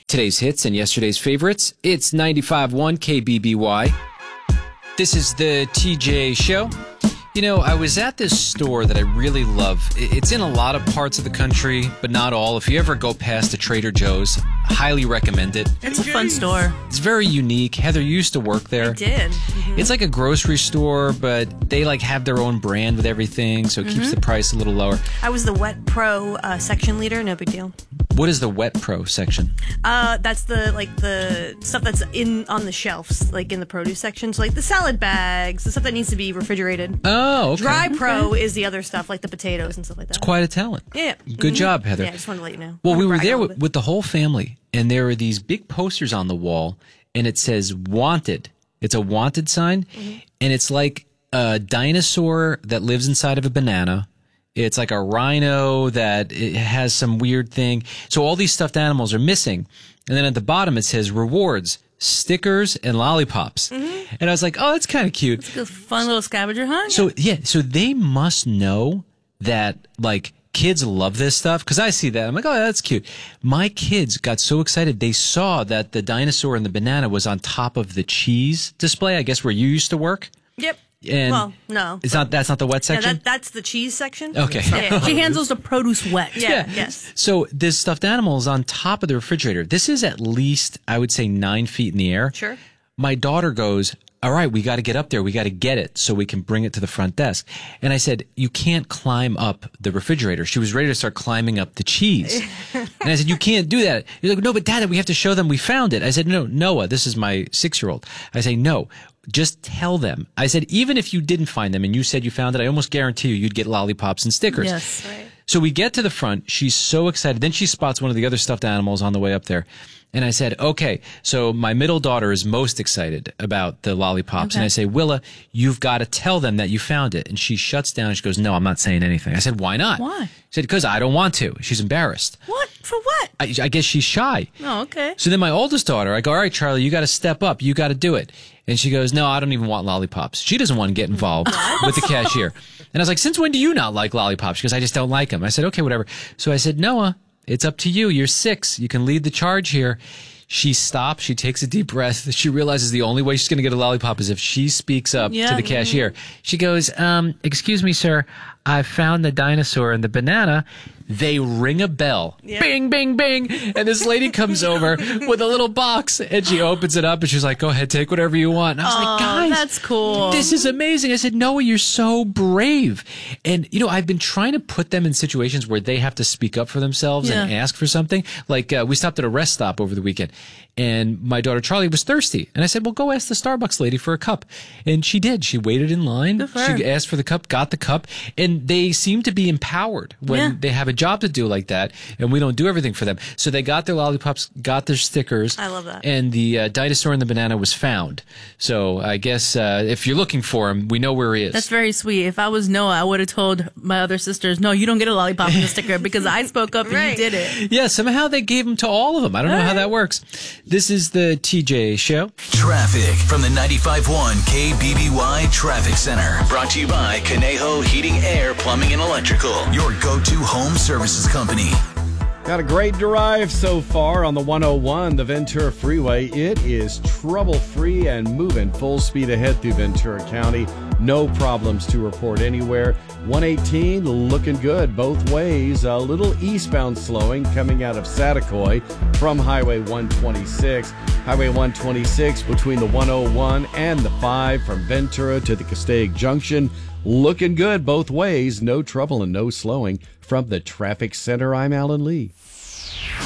Today's hits and yesterday's favorites. It's 95.1 KBBY. This is the TJ Show. You know, I was at this store that I really love. It's in a lot of parts of the country, but not all. If you ever go past a Trader Joe's, highly recommend it. It's a fun store. It's very unique. Heather, you used to work there. I did. Mm-hmm. It's like a grocery store, but they have their own brand with everything, so it keeps the price a little lower. I was the Wet Pro section leader. No big deal. What is the Wet Pro section? That's the stuff that's on the shelves, like in the produce section. So like the salad bags, the stuff that needs to be refrigerated. Oh, okay. Dry Pro is the other stuff, like the potatoes and stuff like that. It's quite a talent. Yeah. Good job, Heather. Yeah, I just wanted to let you know. Well, we were there with the whole family, and there are these big posters on the wall, and it says "Wanted." It's a wanted sign, and it's like a dinosaur that lives inside of a banana. It's like a rhino that it has some weird thing. So all these stuffed animals are missing. And then at the bottom it says rewards, stickers, and lollipops. And I was like, oh, that's kind of cute. It's a fun little scavenger hunt. So, yeah, so they must know that, kids love this stuff. Because I see that. I'm like, oh, that's cute. My kids got so excited. They saw that the dinosaur and the banana was on top of the cheese display, I guess, where you used to work. Yep. And well, no. That's not the wet section? Yeah, that's the cheese section. Okay. Yeah. She handles the produce wet. Yeah. Yes. So this stuffed animal is on top of the refrigerator. This is at least, I would say, 9 feet in the air. Sure. My daughter goes, all right, we got to get up there. We got to get it so we can bring it to the front desk. And I said, you can't climb up the refrigerator. She was ready to start climbing up the cheese. And I said, you can't do that. You're like, no, but Dad, we have to show them we found it. I said, no, Noah, this is my 6-year-old. I say, no. Just tell them. I said, even if you didn't find them and you said you found it, I almost guarantee you'd get lollipops and stickers. Yes. Right. So we get to the front. She's so excited. Then she spots one of the other stuffed animals on the way up there. And I said, okay, so my middle daughter is most excited about the lollipops. Okay. And I say, Willa, you've got to tell them that you found it. And she shuts down. She goes, no, I'm not saying anything. I said, why not? Why? She said, because I don't want to. She's embarrassed. What? For what? I guess she's shy. Oh, okay. So then my oldest daughter, I go, all right, Charlie, you got to step up. You got to do it. And she goes, no, I don't even want lollipops. She doesn't want to get involved with the cashier. And I was like, since when do you not like lollipops? She goes, I just don't like them. I said, okay, whatever. So I said, Noah, it's up to you. You're 6. You can lead the charge here. She stops. She takes a deep breath. She realizes the only way she's going to get a lollipop is if she speaks up to the cashier. She goes, excuse me, sir. I found the dinosaur and the banana. They ring a bell. Yep. Bing, bing, bing. And this lady comes over with a little box and she opens it up and she's like, go ahead, take whatever you want. And I was like, guys, that's cool. This is amazing. I said, Noah, you're so brave. And, I've been trying to put them in situations where they have to speak up for themselves and ask for something. Like, we stopped at a rest stop over the weekend and my daughter Charlie was thirsty. And I said, well, go ask the Starbucks lady for a cup. And she did. She waited in line. She asked for the cup, got the cup. And they seem to be empowered when they have a job to do like that, and we don't do everything for them. So they got their lollipops, got their stickers. I love that. And the dinosaur and the banana was found. So I guess if you're looking for him, we know where he is. That's very sweet. If I was Noah, I would have told my other sisters, no, you don't get a lollipop and a sticker because I spoke up and you did it. Yeah, somehow they gave them to all of them. I don't know how that works. This is the TJ Show. Traffic from the 95.1 KBBY Traffic Center. Brought to you by Conejo Heating, Air, Plumbing, and Electrical. Your go-to home services company. Got a great drive so far on the 101, the Ventura Freeway. It is trouble-free and moving full speed ahead through Ventura County. No problems to report anywhere. 118 looking good both ways. A little eastbound slowing coming out of Saticoy from Highway 126. Highway 126 between the 101 and the 5 from Ventura to the Castaic Junction. Looking good both ways. No trouble and no slowing. From the Traffic Center, I'm Alan Lee.